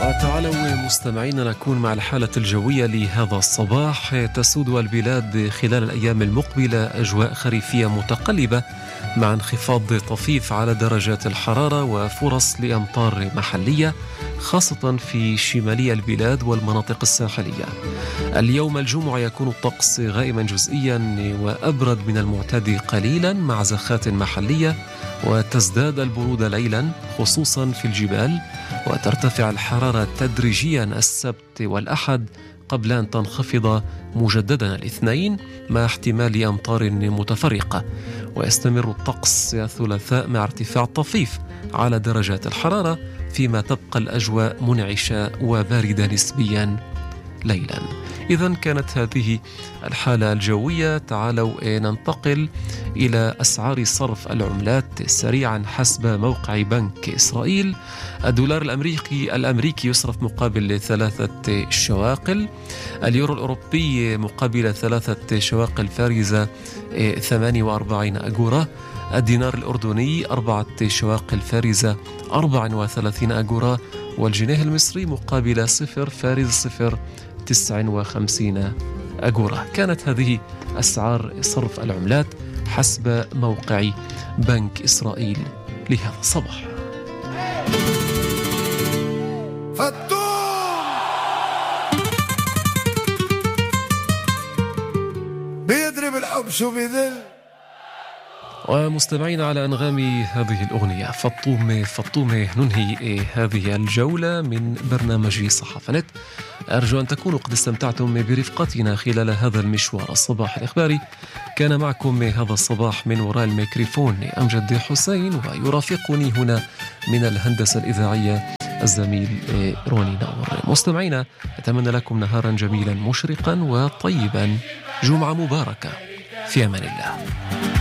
تعالوا مستمعين نكون مع الحالة الجوية لهذا الصباح. تسود البلاد خلال الأيام المقبلة أجواء خريفية متقلبة مع انخفاض طفيف على درجات الحرارة وفرص لأمطار محلية خاصة في شمالي البلاد والمناطق الساحلية. اليوم الجمعة يكون الطقس غائما جزئيا وأبرد من المعتاد قليلا مع زخات محلية، وتزداد البرودة ليلا خصوصا في الجبال، وترتفع الحرارة تدريجيا السبت والأحد قبل أن تنخفض مجددا الاثنين مع احتمال أمطار متفرقة. ويستمر الطقس الثلاثاء مع ارتفاع طفيف على درجات الحرارة، فيما تبقى الأجواء منعشة وباردة نسبيا ليلا. إذن كانت هذه الحالة الجوية. تعالوا ننتقل إلى أسعار صرف العملات سريعا حسب موقع بنك إسرائيل. الدولار الأمريكي يصرف مقابل 3 شواقل، اليورو الأوروبي مقابل 3 شواقل فارزة 48 أجورة، الدينار الأردني 4 شواقل فارزة 34 أجورة، والجنيه المصري مقابل 0 فارز 0 59 أجورة. كانت هذه أسعار صرف العملات حسب موقع بنك إسرائيل لهذا الصباح. بيضرب الحب شو بيذل. ومستمعين على أنغام هذه الأغنية فطومة ننهي هذه الجولة من برنامج صحافة نت. أرجو أن تكونوا قد استمتعتم برفقتنا خلال هذا المشوار الصباح الإخباري. كان معكم هذا الصباح من وراء الميكروفون أمجد حسين، ويرافقني هنا من الهندسة الإذاعية الزميل روني نور. مستمعين، أتمنى لكم نهارا جميلا مشرقا وطيبا، جمعة مباركة، في أمان الله.